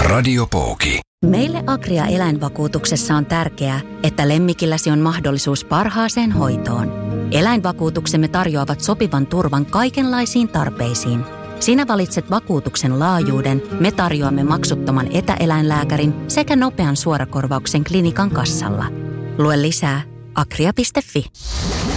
Radiopooki. Meille Agria eläinvakuutuksessa on tärkeää, että lemmikilläsi on mahdollisuus parhaaseen hoitoon. Eläinvakuutuksemme tarjoavat sopivan turvan kaikenlaisiin tarpeisiin. Sinä valitset vakuutuksen laajuuden, me tarjoamme maksuttoman etäeläinlääkärin sekä nopean suorakorvauksen klinikan kassalla. Lue lisää agria.fi.